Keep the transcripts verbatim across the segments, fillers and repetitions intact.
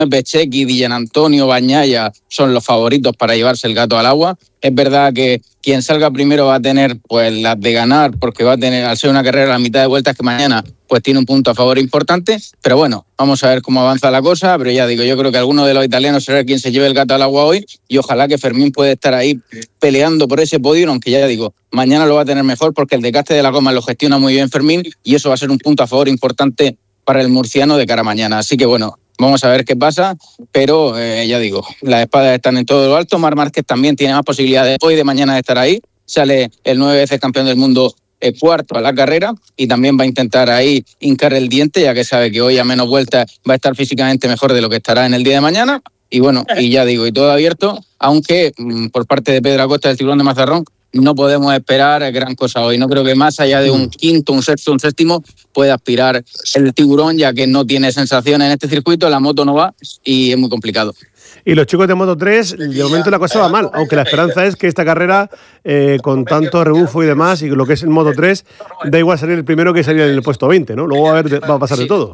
Bechequi, Villan Antonio, Bañaya son los favoritos para llevarse el gato al agua. Es verdad que quien salga primero va a tener pues las de ganar, porque va a tener, al ser una carrera a la mitad de vueltas que mañana, pues tiene un punto a favor importante. Pero bueno, vamos a ver cómo avanza la cosa. Pero ya digo, yo creo que alguno de los italianos será quien se lleve el gato al agua hoy, y ojalá que Fermín pueda estar ahí peleando por ese podio, aunque ya digo, mañana lo va a tener mejor porque el desgaste de la goma lo gestiona muy bien Fermín, y eso va a ser un punto a favor importante para el murciano de cara a mañana. Así que bueno, vamos a ver qué pasa, pero eh, ya digo, las espadas están en todo lo alto. Marc Márquez también tiene más posibilidades hoy de mañana de estar ahí. Sale el nueve veces campeón del mundo eh, cuarto a la carrera, y también va a intentar ahí hincar el diente, ya que sabe que hoy a menos vueltas va a estar físicamente mejor de lo que estará en el día de mañana. Y bueno, y ya digo, y todo abierto, aunque mmm, por parte de Pedro Acosta del Tiburón de Mazarrón no podemos esperar gran cosa hoy. No creo que más allá de un quinto, un sexto, un séptimo pueda aspirar el Tiburón, ya que no tiene sensaciones en este circuito, la moto no va y es muy complicado. Y los chicos de Moto tres, de momento la cosa va mal, aunque la esperanza es que esta carrera, eh, con tanto rebufo y demás, y lo que es el Moto tres, da igual salir el primero que salir en el puesto veinte, ¿no? Luego va a, ver, va a pasar de todo.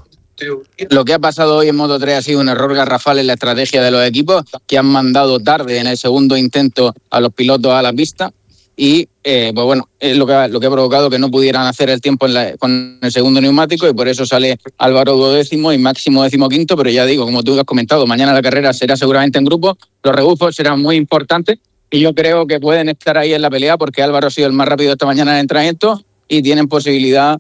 Lo que ha pasado hoy en Moto tres ha sido un error garrafal en la estrategia de los equipos, que han mandado tarde en el segundo intento a los pilotos a la pista. Y eh, pues bueno, es lo que, ha, lo que ha provocado que no pudieran hacer el tiempo en la, con el segundo neumático, y por eso sale Álvaro duodécimo y Máximo decimoquinto. Pero ya digo, como tú has comentado, mañana la carrera será seguramente en grupo, los rebufos serán muy importantes y yo creo que pueden estar ahí en la pelea, porque Álvaro ha sido el más rápido esta mañana en el entrenamiento y tienen posibilidad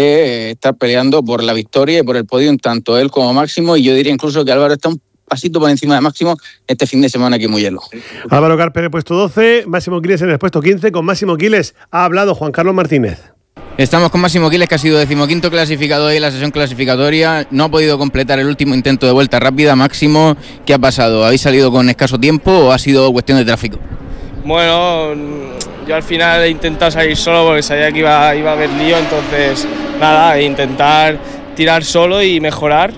de estar peleando por la victoria y por el podio, tanto él como Máximo, y yo diría incluso que Álvaro está un pasito por encima de Máximo este fin de semana aquí en Mugello. Álvaro Carpe en el puesto doce, Máximo Quiles en el puesto quince. Con Máximo Quiles ha hablado Juan Carlos Martínez. Estamos con Máximo Quiles, que ha sido decimoquinto clasificado hoy en la sesión clasificatoria. No ha podido completar el último intento de vuelta rápida. Máximo, ¿qué ha pasado? ¿Habéis salido con escaso tiempo o ha sido cuestión de tráfico? Bueno, yo al final he intentado salir solo porque sabía que iba, iba a haber lío, entonces nada, intentar tirar solo y mejorar.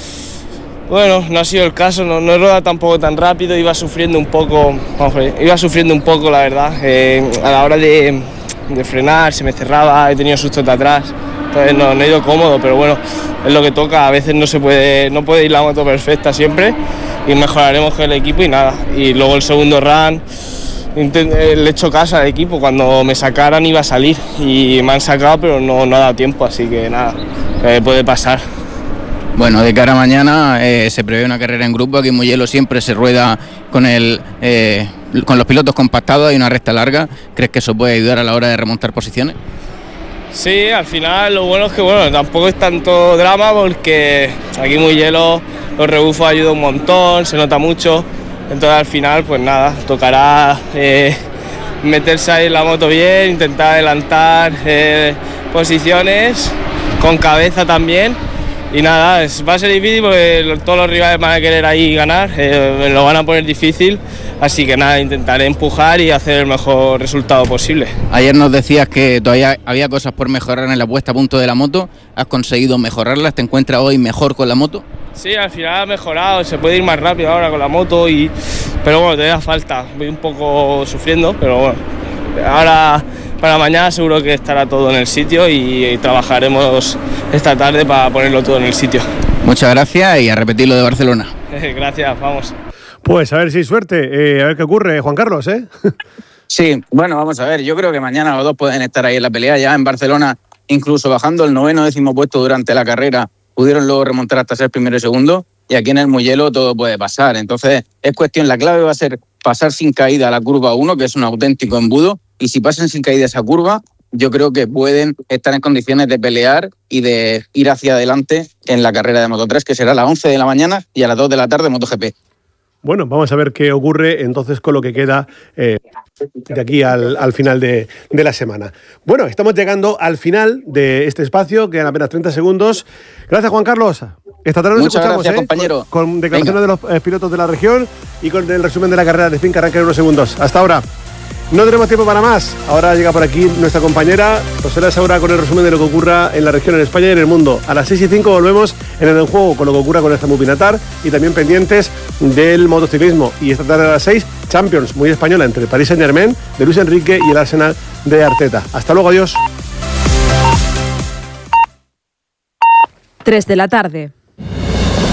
Bueno, no ha sido el caso, no, no he rodado tampoco tan rápido, iba sufriendo un poco, vamos a ver, iba sufriendo un poco la verdad, eh, a la hora de, de frenar se me cerraba, he tenido sustos de atrás, entonces no, no he ido cómodo, pero bueno, es lo que toca, a veces no se puede, no puede ir la moto perfecta siempre, y mejoraremos con el equipo y nada. Y luego el segundo run, le he hecho caso al equipo, cuando me sacaran iba a salir y me han sacado, pero no, no ha dado tiempo, así que nada, eh, puede pasar. Bueno, de cara a mañana eh, se prevé una carrera en grupo. Aquí en Mugello siempre se rueda con el eh, con los pilotos compactados, hay una recta larga. ¿Crees que eso puede ayudar a la hora de remontar posiciones? Sí, al final lo bueno es que bueno, tampoco es tanto drama, porque aquí en Mugello los rebufos ayudan un montón, se nota mucho. Entonces al final pues nada, tocará eh, meterse ahí en la moto bien, intentar adelantar eh, posiciones con cabeza también. Y nada, es, va a ser difícil porque todos los rivales van a querer ahí ganar, eh, me lo van a poner difícil, así que nada, intentaré empujar y hacer el mejor resultado posible. Ayer nos decías que todavía había cosas por mejorar en la puesta a punto de la moto, ¿has conseguido mejorarlas? ¿Te encuentras hoy mejor con la moto? Sí, al final ha mejorado, se puede ir más rápido ahora con la moto, y pero bueno, todavía falta, voy un poco sufriendo, pero bueno, ahora para mañana seguro que estará todo en el sitio y, y trabajaremos esta tarde para ponerlo todo en el sitio. Muchas gracias y a repetir lo de Barcelona. Gracias, vamos. Pues a ver si hay suerte, eh, a ver qué ocurre, Juan Carlos, ¿eh? Sí, bueno, vamos a ver, yo creo que mañana los dos pueden estar ahí en la pelea. Ya en Barcelona, incluso bajando el noveno décimo puesto durante la carrera, pudieron luego remontar hasta ser primero y segundo, y aquí en el Mugello todo puede pasar. Entonces es cuestión, la clave va a ser pasar sin caída a la curva uno, que es un auténtico embudo, y si pasan sin caída esa curva, yo creo que pueden estar en condiciones de pelear y de ir hacia adelante en la carrera de Moto tres, que será a las once de la mañana y a las dos de la tarde MotoGP. Bueno, vamos a ver qué ocurre entonces con lo que queda eh, de aquí al, al final de, de la semana. Bueno, estamos llegando al final de este espacio, quedan apenas treinta segundos. Gracias, Juan Carlos. Esta tarde nos Muchas escuchamos, gracias, ¿eh? compañero. Con, con declaraciones Venga. de los eh, pilotos de la región y con el resumen de la carrera de Spin, que arranca en unos segundos. Hasta ahora. No tenemos tiempo para más. Ahora llega por aquí nuestra compañera Rosela Saura con el resumen de lo que ocurra en la región, en España y en el mundo. A las seis y cinco volvemos en el En Juego con lo que ocurra con el Zambu Pinatar y también pendientes del motociclismo. Y esta tarde a las seis, Champions, muy española, entre el Paris Saint-Germain de Luis Enrique y el Arsenal de Arteta. Hasta luego, adiós. tres de la tarde.